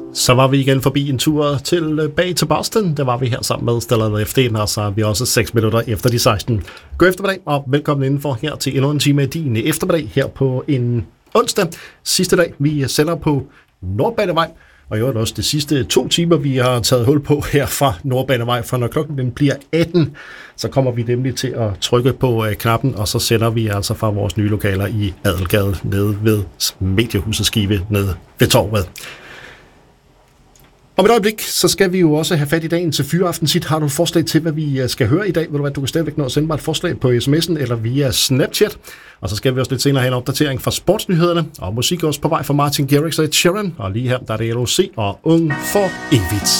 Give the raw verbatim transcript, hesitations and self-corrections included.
Så var vi igen forbi en tur tilbage til Boston. Der var vi her sammen med Stellar F D, og så er vi også seks minutter efter de seksten. God eftermiddag, og velkommen indenfor her til endnu en time af din eftermiddag her på en onsdag. Sidste dag, vi sender på Nordbanevej, og i øvrigt også de sidste to timer, vi har taget hul på her fra Nordbanevej, for når klokken den bliver atten, så kommer vi nemlig til at trykke på øh, knappen, og så sender vi altså fra vores nye lokaler i Adelgade nede ved Mediehuset Skive nede ved Torvet. Om et øjeblik, så skal vi jo også have fat i dagen til Fyraften. Sit, har du et forslag til, hvad vi skal høre i dag? Ved du hvad, du kan stadigvæk nå at sende mig et forslag på sms'en eller via Snapchat. Og så skal vi også lidt senere have en opdatering fra sportsnyhederne. Og musik også på vej fra Martin Garrix og Ed Sheeran. Og lige her, der er det L O C og Ung for evigt.